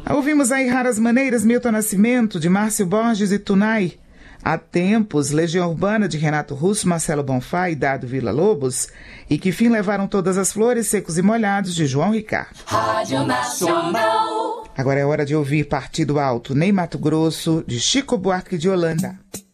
Ouvimos aí Raras Maneiras, Milton Nascimento, de Márcio Borges e Tunai. Há tempos, Legião Urbana, de Renato Russo, Marcelo Bonfá e Dado Villa-Lobos. E Que Fim Levaram Todas as Flores, Secos e Molhados, de João Ricardo. Rádio Nacional. Agora é hora de ouvir Partido Alto, Nem Mato Grosso, de Chico Buarque de Holanda.